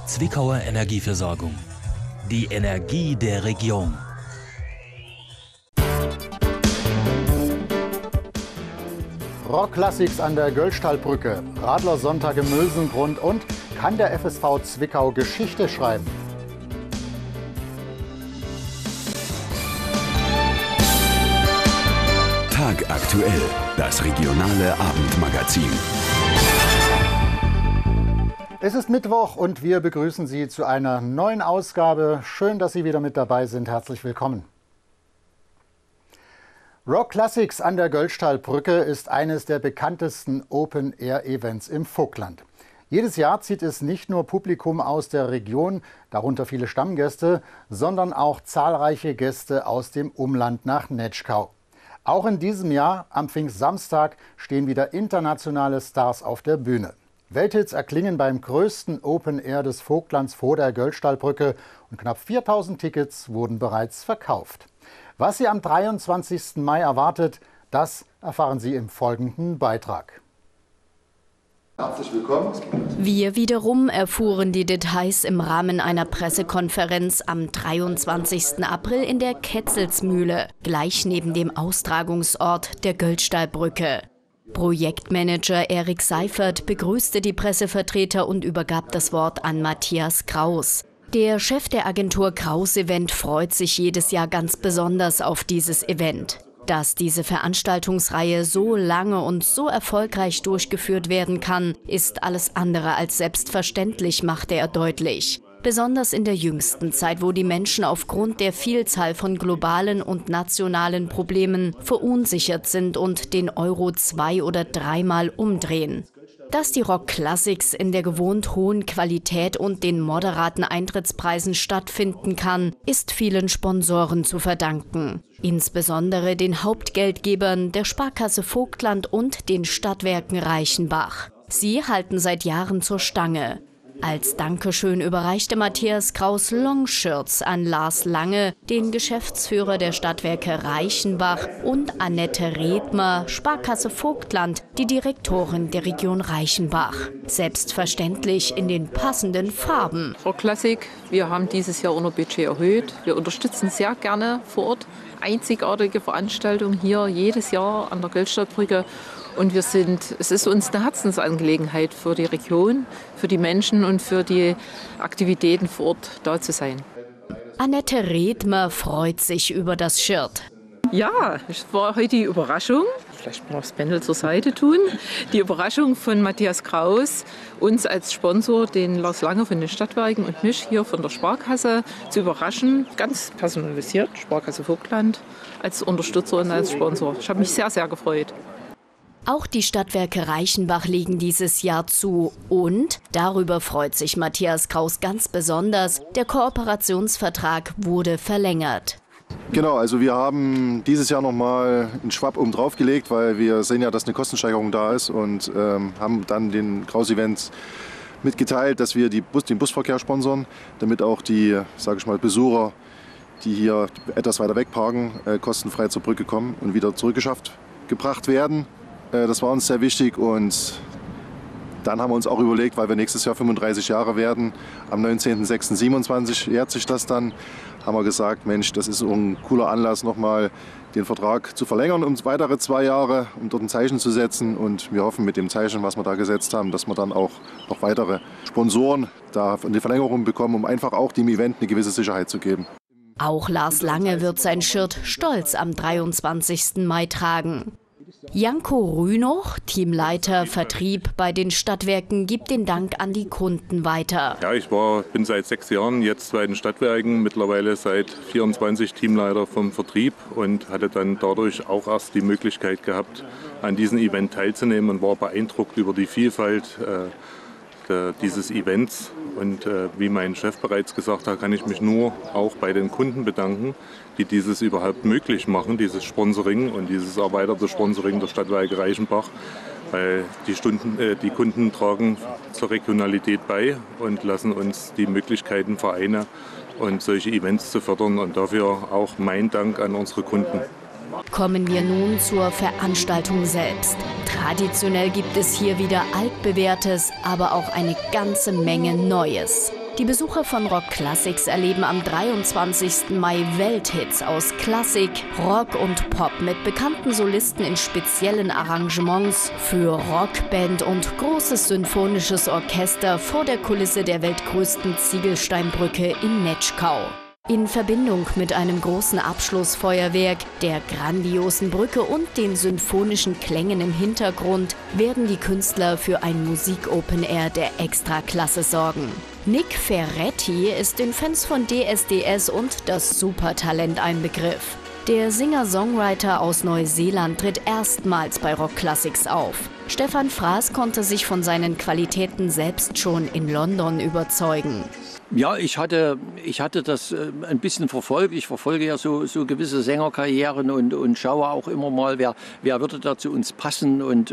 Zwickauer Energieversorgung. Die Energie der Region. Rock-Classics an der Göllstallbrücke, Radlersonntag im Mülsengrund und kann der FSV Zwickau Geschichte schreiben? Tagaktuell, das regionale Abendmagazin. Es ist Mittwoch und wir begrüßen Sie zu einer neuen Ausgabe. Schön, dass Sie wieder mit dabei sind. Herzlich willkommen. Rock Classics an der Göllstallbrücke ist eines der bekanntesten Open-Air-Events im Vogtland. Jedes Jahr zieht es nicht nur Publikum aus der Region, darunter viele Stammgäste, sondern auch zahlreiche Gäste aus dem Umland nach Netschkau. Auch in diesem Jahr, am Pfingstsamstag, stehen wieder internationale Stars auf der Bühne. Welthits erklingen beim größten Open Air des Vogtlands vor der Göllstallbrücke und knapp 4000 Tickets wurden bereits verkauft. Was Sie am 23. Mai erwartet, das erfahren Sie im folgenden Beitrag. Herzlich willkommen. Wir wiederum erfuhren die Details im Rahmen einer Pressekonferenz am 23. April in der Ketzelsmühle, gleich neben dem Austragungsort der Göllstallbrücke. Projektmanager Erik Seifert begrüßte die Pressevertreter und übergab das Wort an Matthias Kraus. Der Chef der Agentur Kraus Event freut sich jedes Jahr ganz besonders auf dieses Event. Dass diese Veranstaltungsreihe so lange und so erfolgreich durchgeführt werden kann, ist alles andere als selbstverständlich, machte er deutlich. Besonders in der jüngsten Zeit, wo die Menschen aufgrund der Vielzahl von globalen und nationalen Problemen verunsichert sind und den Euro 2- oder 3-mal umdrehen. Dass die Rock Classics in der gewohnt hohen Qualität und den moderaten Eintrittspreisen stattfinden kann, ist vielen Sponsoren zu verdanken. Insbesondere den Hauptgeldgebern der Sparkasse Vogtland und den Stadtwerken Reichenbach. Sie halten seit Jahren zur Stange. Als Dankeschön überreichte Matthias Kraus Longshirts an Lars Lange, den Geschäftsführer der Stadtwerke Reichenbach, und Annette Redmer, Sparkasse Vogtland, die Direktorin der Region Reichenbach. Selbstverständlich in den passenden Farben. Rock Classic, wir haben dieses Jahr unser Budget erhöht. Wir unterstützen sehr gerne vor Ort einzigartige Veranstaltungen hier jedes Jahr an der Göllstallbrücke. Und es ist uns eine Herzensangelegenheit für die Region, für die Menschen und für die Aktivitäten vor Ort da zu sein. Annette Redmer freut sich über das Shirt. Ja, es war heute die Überraschung, vielleicht mal das Pendel zur Seite tun, die Überraschung von Matthias Kraus, uns als Sponsor, den Lars Lange von den Stadtwerken und mich hier von der Sparkasse zu überraschen. Ganz personalisiert, Sparkasse Vogtland als Unterstützer und als Sponsor. Ich habe mich sehr, sehr gefreut. Auch die Stadtwerke Reichenbach legen dieses Jahr zu. Und, darüber freut sich Matthias Kraus ganz besonders, der Kooperationsvertrag wurde verlängert. Genau, also wir haben dieses Jahr nochmal einen Schwapp oben drauf gelegt, weil wir sehen ja, dass eine Kostensteigerung da ist und haben dann den Kraus Events mitgeteilt, dass wir den Busverkehr sponsern, damit auch die, sage ich mal, Besucher, die hier etwas weiter weg parken, kostenfrei zur Brücke kommen und wieder gebracht werden. Das war uns sehr wichtig und dann haben wir uns auch überlegt, weil wir nächstes Jahr 35 Jahre werden, am 19.06.27 jährt sich das dann, haben wir gesagt, Mensch, das ist ein cooler Anlass, nochmal den Vertrag zu verlängern um weitere 2 Jahre, um dort ein Zeichen zu setzen. Und wir hoffen mit dem Zeichen, was wir da gesetzt haben, dass wir dann auch noch weitere Sponsoren da eine Verlängerung bekommen, um einfach auch dem Event eine gewisse Sicherheit zu geben. Auch Lars Lange wird sein Shirt stolz am 23. Mai tragen. Janko Rünoch, Teamleiter Vertrieb bei den Stadtwerken, gibt den Dank an die Kunden weiter. Ja, ich bin seit 6 Jahren jetzt bei den Stadtwerken, mittlerweile seit 24 Teamleiter vom Vertrieb und hatte dann dadurch auch erst die Möglichkeit gehabt, an diesem Event teilzunehmen und war beeindruckt über die Vielfalt dieses Events. Und wie mein Chef bereits gesagt hat, kann ich mich nur auch bei den Kunden bedanken, die dieses überhaupt möglich machen, dieses Sponsoring und dieses erweiterte Sponsoring der Stadtwerke Reichenbach. Weil die Kunden tragen zur Regionalität bei und lassen uns die Möglichkeiten, Vereine und solche Events zu fördern. Und dafür auch mein Dank an unsere Kunden. Kommen wir nun zur Veranstaltung selbst. Traditionell gibt es hier wieder altbewährtes, aber auch eine ganze Menge Neues. Die Besucher von Rock Classics erleben am 23. Mai Welthits aus Klassik, Rock und Pop mit bekannten Solisten in speziellen Arrangements für Rockband und großes symphonisches Orchester vor der Kulisse der weltgrößten Ziegelsteinbrücke in Netschkau. In Verbindung mit einem großen Abschlussfeuerwerk, der grandiosen Brücke und den symphonischen Klängen im Hintergrund werden die Künstler für ein Musik-Open-Air der Extraklasse sorgen. Nick Ferretti ist den Fans von DSDS und das Supertalent ein Begriff. Der Singer-Songwriter aus Neuseeland tritt erstmals bei Rock Classics auf. Stefan Fraß konnte sich von seinen Qualitäten selbst schon in London überzeugen. Ja, ich hatte das ein bisschen verfolgt. Ich verfolge ja so gewisse Sängerkarrieren und schaue auch immer mal, wer würde da zu uns passen. Und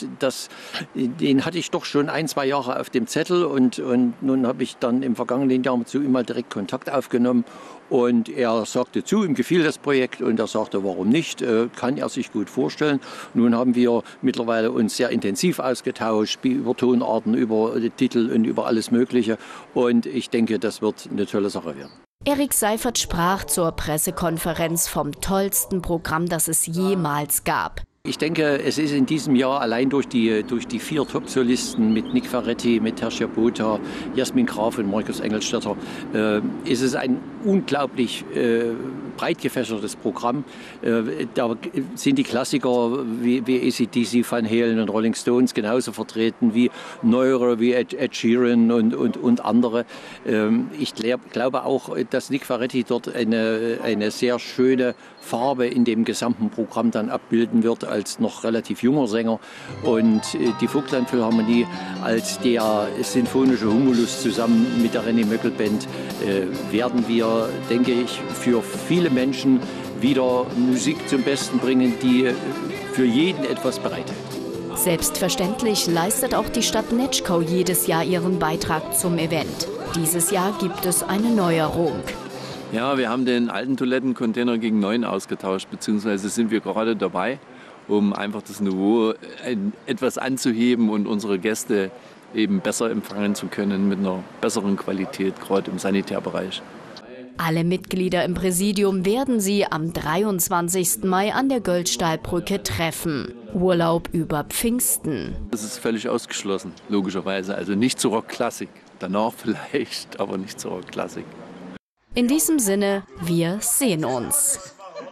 den hatte ich doch schon 1-2 Jahre auf dem Zettel. Und nun habe ich dann im vergangenen Jahr zu ihm mal direkt Kontakt aufgenommen. Und er sagte zu, ihm gefiel das Projekt und er sagte, warum nicht, kann er sich gut vorstellen. Nun haben wir mittlerweile uns sehr intensiv ausgetauscht, über Tonarten, über Titel und über alles Mögliche. Und ich denke, das wird eine tolle Sache werden. Erik Seifert sprach zur Pressekonferenz vom tollsten Programm, das es jemals gab. Ich denke, es ist in diesem Jahr allein durch die 4 Top-Solisten mit Nick Ferretti, mit Tertia Botha, Jasmin Graf und Markus Engelstädter, ist es ein unglaublich breit gefächertes Programm. Da sind die Klassiker wie AC/DC, Van Halen und Rolling Stones genauso vertreten wie Neuere, wie Ed Sheeran und andere. Ich glaube auch, dass Nick Ferretti dort eine sehr schöne Farbe in dem gesamten Programm dann abbilden wird als noch relativ junger Sänger. Und die Vogtland-Philharmonie als der sinfonische Humulus zusammen mit der René Möckel Band werden wir, denke ich, für viele Menschen wieder Musik zum Besten bringen, die für jeden etwas bereithält. Selbstverständlich leistet auch die Stadt Netschkau jedes Jahr ihren Beitrag zum Event. Dieses Jahr gibt es eine Neuerung. Ja, wir haben den alten Toilettencontainer gegen neuen ausgetauscht, beziehungsweise sind wir gerade dabei, um einfach das Niveau etwas anzuheben und unsere Gäste eben besser empfangen zu können mit einer besseren Qualität, gerade im Sanitärbereich. Alle Mitglieder im Präsidium werden Sie am 23. Mai an der Göldstahlbrücke treffen. Urlaub über Pfingsten. Das ist völlig ausgeschlossen, logischerweise. Also nicht zur Rock-Klassik. Danach vielleicht, aber nicht zur Rock-Klassik. In diesem Sinne, wir sehen uns.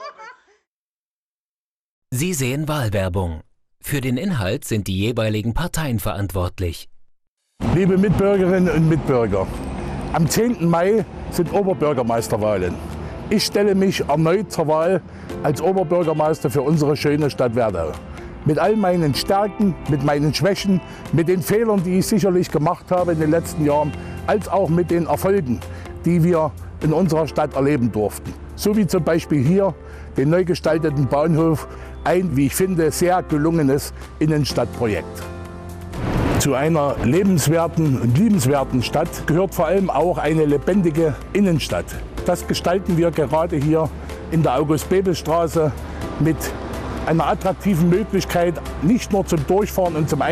Sie sehen Wahlwerbung. Für den Inhalt sind die jeweiligen Parteien verantwortlich. Liebe Mitbürgerinnen und Mitbürger, am 10. Mai sind Oberbürgermeisterwahlen. Ich stelle mich erneut zur Wahl als Oberbürgermeister für unsere schöne Stadt Werdau. Mit all meinen Stärken, mit meinen Schwächen, mit den Fehlern, die ich sicherlich gemacht habe in den letzten Jahren, als auch mit den Erfolgen, die wir in unserer Stadt erleben durften. So wie zum Beispiel hier den neu gestalteten Bahnhof, ein, wie ich finde, sehr gelungenes Innenstadtprojekt. Zu einer lebenswerten und liebenswerten Stadt gehört vor allem auch eine lebendige Innenstadt. Das gestalten wir gerade hier in der August-Bebel-Straße mit einer attraktiven Möglichkeit, nicht nur zum Durchfahren und zum